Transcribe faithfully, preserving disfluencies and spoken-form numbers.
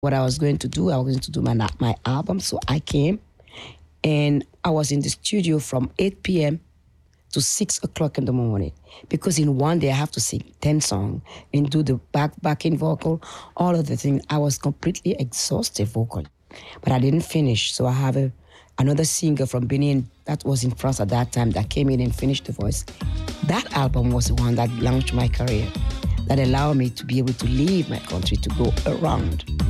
what I was going to do. I was going to do my, my album. So I came and I was in the studio from eight p.m. to six o'clock in the morning. Because in one day I have to sing ten songs and do the back backing vocal, all of the things. I was completely exhausted vocally. But I didn't finish. So I have a, another singer from Benin that was in France at that time that came in and finished the voice. That album was the one that launched my career, that allowed me to be able to leave my country to go around.